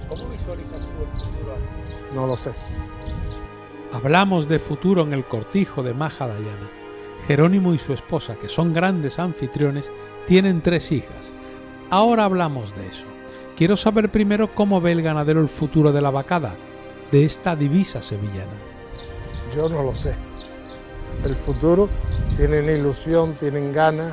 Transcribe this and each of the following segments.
¿Cómo visualizas tú el futuro aquí? No lo sé. Hablamos de futuro en el cortijo de Majadahonda. Jerónimo y su esposa, que son grandes anfitriones, tienen 3 hijas. Ahora hablamos de eso. Quiero saber primero cómo ve el ganadero el futuro de la vacada, de esta divisa sevillana. Yo no lo sé. El futuro, tienen ilusión, tienen ganas.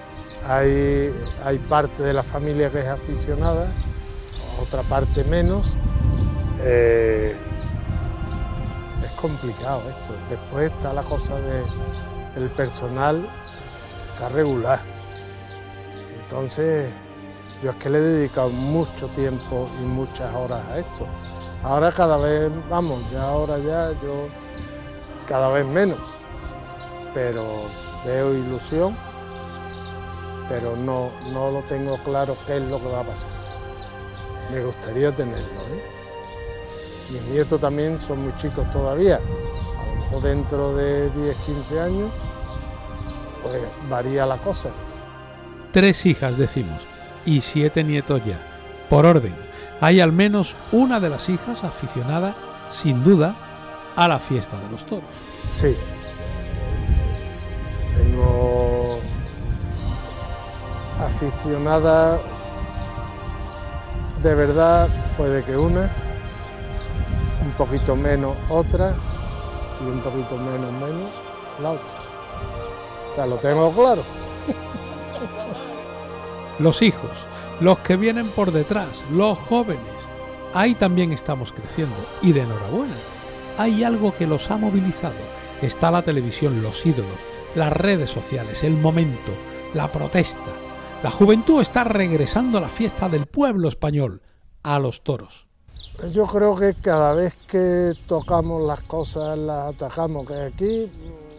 Hay parte de la familia que es aficionada, otra parte menos. Es complicado esto. Después está la cosa del personal, está regular. Entonces, yo es que le he dedicado mucho tiempo y muchas horas a esto. Ahora cada vez, yo cada vez menos. Pero veo ilusión, pero no lo tengo claro qué es lo que va a pasar. Me gustaría tenerlo, Mis nietos también son muy chicos todavía. A lo mejor dentro de 10, 15 años, pues varía la cosa. 3 hijas decimos, y 7 nietos ya. Por orden, hay al menos una de las hijas aficionada, sin duda, a la fiesta de los toros. Sí. Tengo aficionada, de verdad, puede que una, un poquito menos otra y un poquito menos la otra. O sea, lo tengo claro. Los hijos, los que vienen por detrás, los jóvenes, ahí también estamos creciendo, y de enhorabuena. Hay algo que los ha movilizado. Está la televisión, los ídolos, las redes sociales, el momento, la protesta. La juventud está regresando a la fiesta del pueblo español, a los toros. Yo creo que cada vez que tocamos las cosas, las atacamos, que aquí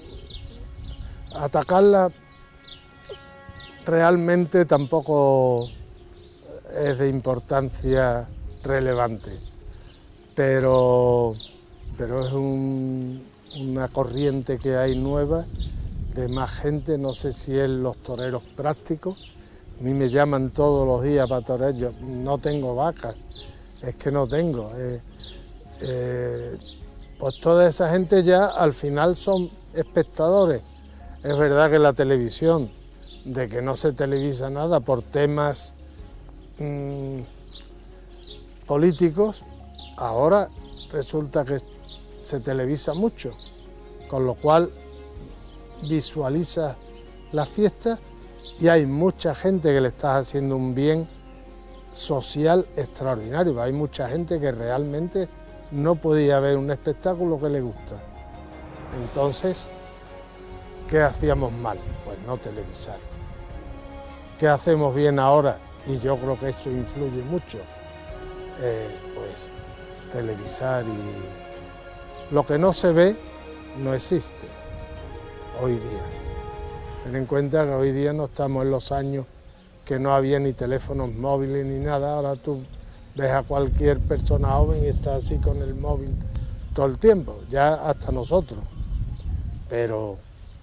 atacarlas realmente tampoco es de importancia relevante, pero es una corriente que hay nueva de más gente, no sé si es los toreros prácticos. A mí me llaman todos los días para torear, yo no tengo vacas, es que no tengo. Pues toda esa gente ya al final son espectadores. Es verdad que la televisión, de que no se televisa nada por temas políticos, ahora resulta que se televisa mucho, con lo cual visualiza la fiesta y hay mucha gente que le está haciendo un bien social extraordinario. Hay mucha gente que realmente no podía ver un espectáculo que le gusta. Entonces, ¿qué hacíamos mal? Pues no televisar. ¿Qué hacemos bien ahora? Y yo creo que eso influye mucho. Pues televisar, y lo que no se ve no existe hoy día. Ten en cuenta que hoy día no estamos en los años que no había ni teléfonos móviles ni nada. Ahora tú ves a cualquier persona joven y está así con el móvil todo el tiempo, ya hasta nosotros. Pero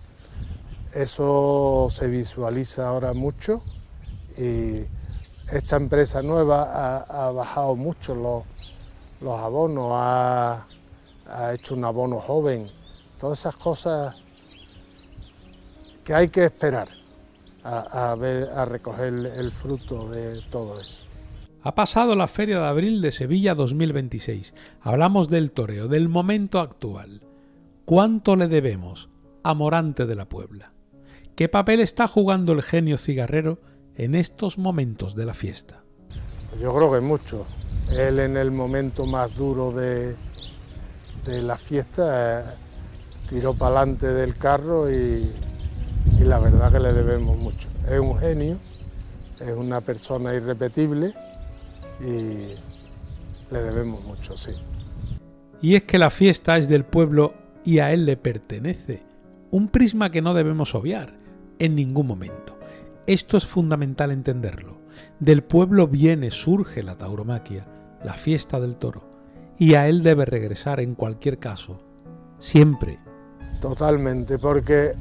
eso se visualiza ahora mucho y esta empresa nueva ha bajado mucho los abonos, ha hecho un abono joven, todas esas cosas que hay que esperar a recoger el fruto de todo eso. Ha pasado la Feria de Abril de Sevilla 2026. Hablamos del toreo, del momento actual. ¿Cuánto le debemos a Morante de la Puebla? ¿Qué papel está jugando el genio cigarrero en estos momentos de la fiesta? Yo creo que mucho. Él en el momento más duro de la fiesta tiró para adelante del carro y la verdad que le debemos mucho. Es un genio, es una persona irrepetible y le debemos mucho, sí. Y es que la fiesta es del pueblo y a él le pertenece. Un prisma que no debemos obviar en ningún momento. Esto es fundamental entenderlo. Del pueblo viene, surge la tauromaquia, la fiesta del toro, y a él debe regresar en cualquier caso, siempre. Totalmente, porque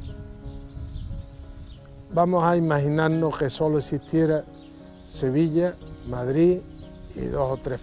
vamos a imaginarnos que solo existiera Sevilla, Madrid y 2 o 3